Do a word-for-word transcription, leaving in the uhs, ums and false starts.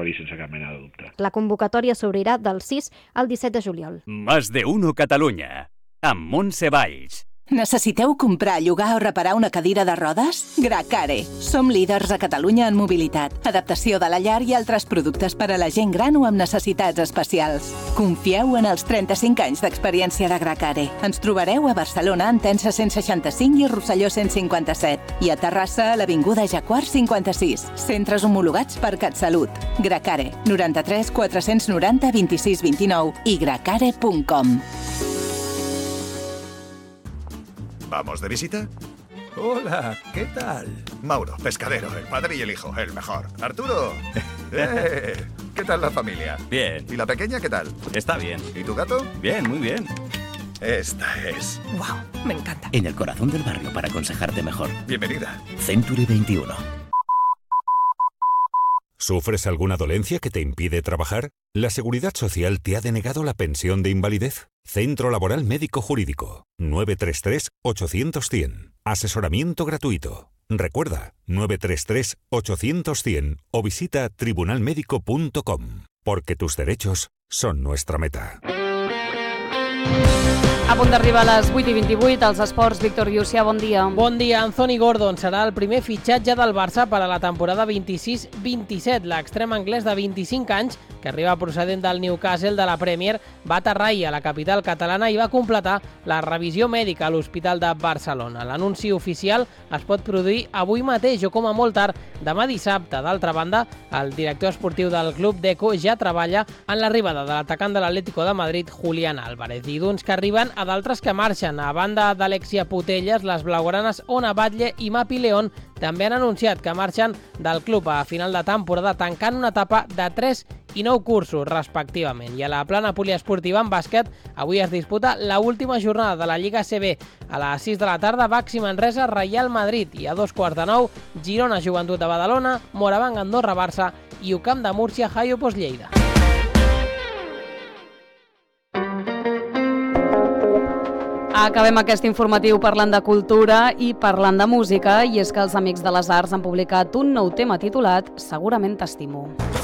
error i sense cap mena de dubte. La convocatòria s'obrirà del sis al disset de juliol. Más de uno Catalunya, amb Montse Valls. Necessiteu comprar, llogar o reparar una cadira de rodes? Gracare. Som líders a Catalunya en mobilitat, adaptació de la llar i altres productes per a la gent gran o amb necessitats especials. Confieu en els trenta-cinc anys d'experiència de Gracare. Ens trobareu a Barcelona, Entença cent seixanta-cinc i Rosselló cent cinquanta-set. I a Terrassa, a l'Avinguda Jacquard cinquanta-sis. Centres homologats per CatSalut. Gracare. noranta-tres quatre-cents noranta vint-i-sis vint-i-nou i gracare punt com. ¿Vamos de visita? Hola, ¿qué tal? Mauro, pescadero, el padre y el hijo, el mejor. Arturo, ¡eh! ¿Qué tal la familia? Bien. ¿Y la pequeña qué tal? Está bien. ¿Y tu gato? Bien, muy bien. Esta es. ¡Wow! Me encanta. En el corazón del barrio para aconsejarte mejor. Bienvenida. Century veintiuno. ¿Sufres alguna dolencia que te impide trabajar? ¿La Seguridad Social te ha denegado la pensión de invalidez? Centro Laboral Médico Jurídico. nueve tres tres ocho cero cero cero. Asesoramiento gratuito. Recuerda, nueve tres tres ocho cero cero cero o visita tribunal médico punto com. Porque tus derechos son nuestra meta. A punt d'arribar a les vuit i vint-i-vuit, als esports, Víctor Llucià, bon dia. Bon dia. Anthony Gordon serà el primer fitxatge del Barça per a la temporada vint-i-sis vint-i-set. L'extrem anglès de vint-i-cinc anys, que arriba procedent del Newcastle de la Premier, va aterrar ahir a la capital catalana i va completar la revisió mèdica a l'Hospital de Barcelona. L'anunci oficial es pot produir avui mateix o com a molt tard demà dissabte. D'altra banda, el director esportiu del club Deco ja treballa en l'arribada de l'atacant de l'Atlético de Madrid, Julián Álvarez. I d'uns que arriben a d'altres que marxen. A banda d'Alexia Putellas, les blaugranes Ona Batlle i Mapi León també han anunciat que marxen del club a final de temporada, tancant una etapa de tres i nou cursos, respectivament. I a la plana poliesportiva en bàsquet, avui es disputa la última jornada de la Lliga A C B. A les sis de la tarda, Baxi Manresa, Reial Madrid, i a dos quarts de nou, Girona, Joventut de Badalona, Morabanc, Andorra, Barça i U C A M de Múrcia, Hayo Post Lleida. Acabem aquest informatiu parlant de cultura i parlant de música, i és que els Amics de les Arts han publicat un nou tema titulat Segurament t'estimo.